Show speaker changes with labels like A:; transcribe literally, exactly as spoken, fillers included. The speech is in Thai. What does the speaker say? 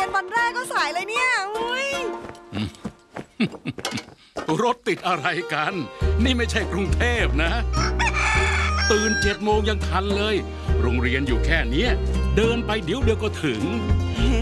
A: นวันแรกก็สายเลยเนี่ยอุ้ย
B: รถติดอะไรกัน นี่ไม่ใช่กรุงเทพนะ ตื่นเจ็ดโมงยังทันเลย โรงเรียนอยู่แค่เนี้ยเดินไปเดี๋ยวเดียวก็ถึง
A: เฮ้